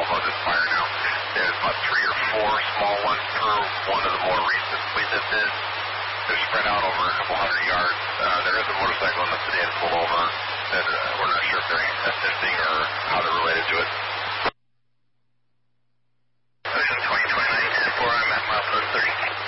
of this fire now. There's about 3 or 4 small ones per one of the more recent witnesses. They're spread out over a couple hundred yards. There is a motorcycle in the city and pulled over. And, we're not sure if they're assisting or how they're related to it. Ocean 2029-10-4, I'm at milepost 30.